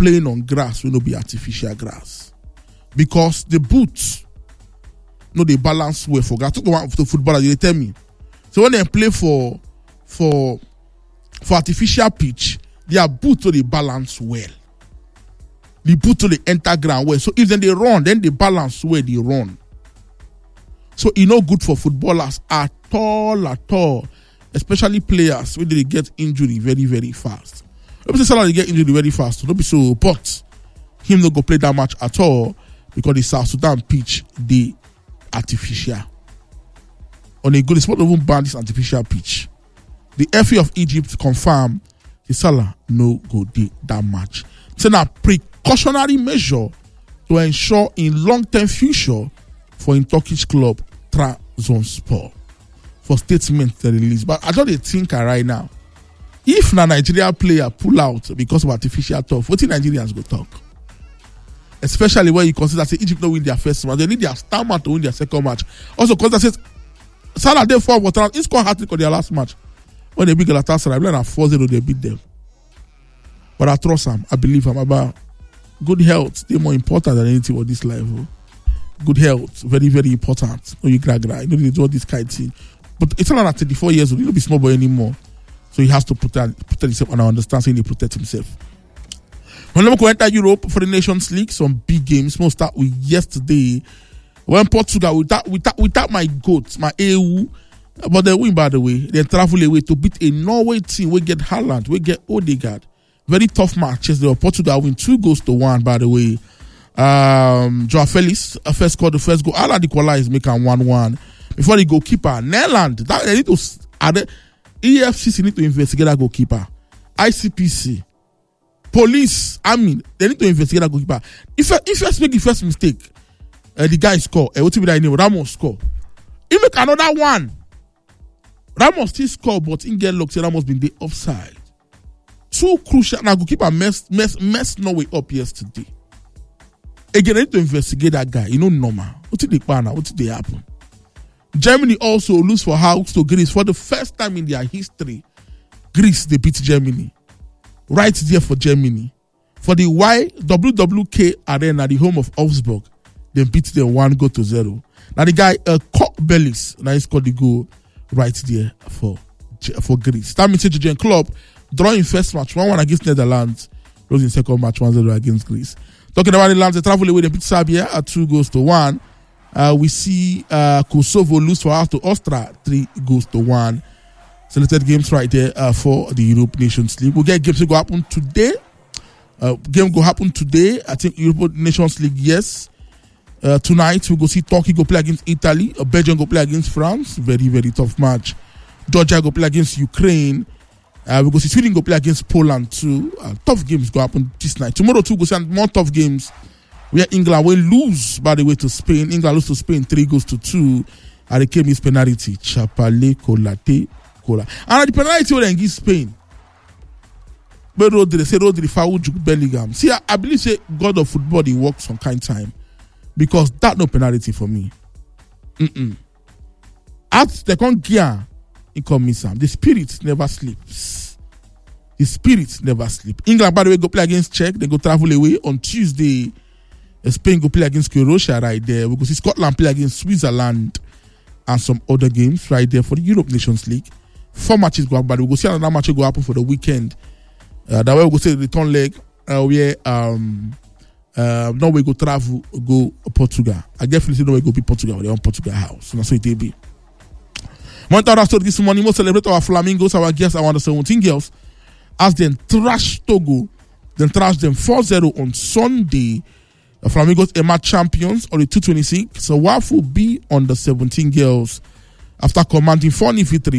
playing on grass will not be artificial grass. Because the boots, no, they balance well for grass. I talk about the footballers, they tell me. So when they play for artificial pitch, their boots so they balance well. The boots so they enter ground well. So if then they run, then they balance where they run. So it's not good for footballers at all. Especially players when they get injury very, very fast. If they get injury very fast, so don't be so, but him not go play that match at all because the South Sudan pitch, the artificial. On a good spot, even ban this artificial pitch. The FA of Egypt confirmed the Salah no go do that match. It's a precautionary measure to ensure in long-term future for in Turkish club Trabzonspor. For statement they release. But I don't think right now, if a Nigeria player pull out because of artificial turf, what the Nigerians go talk? Especially when you consider say Egypt don't win their first match, they need their star man to win their second match. Also consider says Salah they for water, he scored hat-trick on their last match. When they beat Galatasaray, I believe 4-0 they beat them. But I trust him, I believe him about good health. They're more important than anything on this level. Good health, very, very important. No, you gra. You know they do all this kind of thing. But it's not at 34 years old, he don't be small boy anymore. So he has to protect himself, and I understand saying he protect himself. When we enter Europe for the Nations League, some big games. We'll start with yesterday. When Portugal, without my goats, my EU, but they win by the way. They travel away to beat a Norway team. We get Haaland, we get Odegaard. Very tough matches. They were Portugal win 2-1 by the way. Joao Felix first scored the first goal. Haaland equalized, make him 1-1. Before the goalkeeper, Netherlands, they need to EFCC need to investigate that goalkeeper. ICPC, police, they need to investigate that goalkeeper. If you make the first mistake, the guy score. What will be that name? Ramos score. He make another one. Ramos still score, but in get luck. Ramos been the offside. Too crucial. Now goalkeeper messed Norway up yesterday. Again, I need to investigate that guy. You know, normal. What did they happen? Germany also lose for house to Greece for the first time in their history. Greece, they beat Germany. Right there for Germany. For the YWWK Arena, the home of Augsburg, they beat them 1-0. Now the guy, Koch Bellis, now he scored the goal right there for Greece. That means the club drawing first match 1-1 against Netherlands, losing second match 1-0 against Greece. Talking about the lands, they travel away, they beat Serbia at 2-1. We see Kosovo lose for us to Austria 3-1. Selected games right there for the Europe Nations League. We'll get games that go happen today. Game go happen today. I think Europe Nations League, yes. Tonight we'll go see Turkey go play against Italy. Belgium go play against France. Very, very tough match. Georgia go play against Ukraine. We'll go see Sweden go play against Poland too. Tough games go happen this night. Tomorrow too, we'll see more tough games. Where England will lose, by the way, to Spain. England lose to Spain 3-2. And they came his penalty. Chapale, Colate, Cola. And the penalty will then give Spain. But Rodri foul Bellingham. See, I believe say God of football, he works some kind of time. Because that no penalty for me. At the Congia, it come miss him. The spirit never sleeps. The spirit never sleeps. England, by the way, go play against Czech. They go travel away on Tuesday. Spain go play against Croatia right there. We go see Scotland play against Switzerland and some other games right there for the Europe Nations League. 4 matches go happen, but we go see another match go happen for the weekend. That way we go see the return leg where Norway go travel, go Portugal. I definitely know we go be Portugal. They on Portugal house. So that's what it be. One other story this morning, we celebrate our Flamingos, our guests, our 17 girls, as they trash Togo. Then trash them 4-0 on Sunday. The Flamingos emerge champions on the 226. So WAF will be on the 17 girls after commanding 4 victories.